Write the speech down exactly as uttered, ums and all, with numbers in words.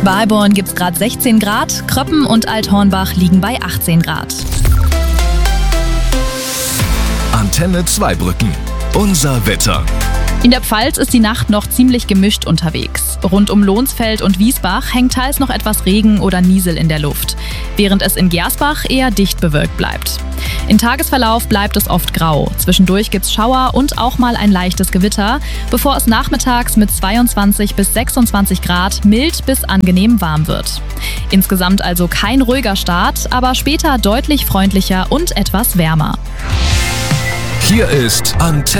Bei Heilbronn gibt es gerade sechzehn Grad, Kröppen und Althornbach liegen bei achtzehn Grad. Antenne Zweibrücken. Unser Wetter. In der Pfalz ist die Nacht noch ziemlich gemischt unterwegs. Rund um Lohnsfeld und Wiesbach hängt teils noch etwas Regen oder Niesel in der Luft, während es in Gersbach eher dicht bewölkt bleibt. Im Tagesverlauf bleibt es oft grau. Zwischendurch gibt's Schauer und auch mal ein leichtes Gewitter, bevor es nachmittags mit zweiundzwanzig bis sechsundzwanzig Grad mild bis angenehm warm wird. Insgesamt also kein ruhiger Start, aber später deutlich freundlicher und etwas wärmer. Hier ist Antenne